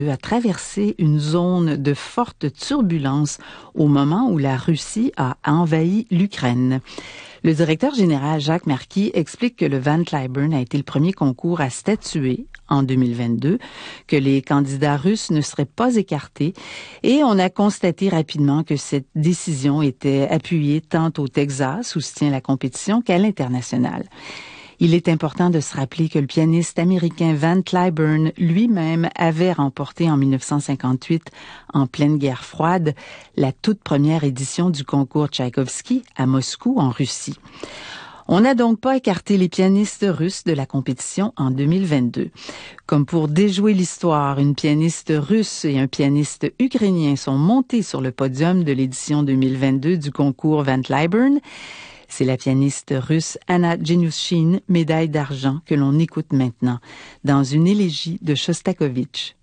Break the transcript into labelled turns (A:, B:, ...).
A: a traversé une zone de forte turbulence au moment où la Russie a envahi l'Ukraine. Le directeur général Jacques Marquis explique que le Van Cliburn a été le premier concours à statuer en 2022, que les candidats russes ne seraient pas écartés et on a constaté rapidement que cette décision était appuyée tant au Texas, où se tient la compétition, qu'à l'international. Il est important de se rappeler que le pianiste américain Van Cliburn lui-même avait remporté en 1958, en pleine guerre froide, la toute première édition du concours Tchaïkovski à Moscou, en Russie. On n'a donc pas écarté les pianistes russes de la compétition en 2022. Comme pour déjouer l'histoire, une pianiste russe et un pianiste ukrainien sont montés sur le podium de l'édition 2022 du concours Van Cliburn. C'est la pianiste russe Anna Genushine, médaille d'argent, que l'on écoute maintenant dans une élégie de Shostakovich.